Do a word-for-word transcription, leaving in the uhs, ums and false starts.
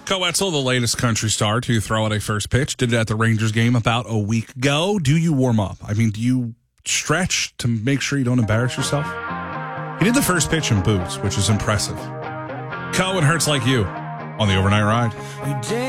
Coetzel, the latest country star to throw out a first pitch, did it at the Rangers game about a week ago. Do you warm up? I mean, do you stretch to make sure you don't embarrass yourself? He did the first pitch in boots, which is impressive. Cohen hurts like you on the overnight ride.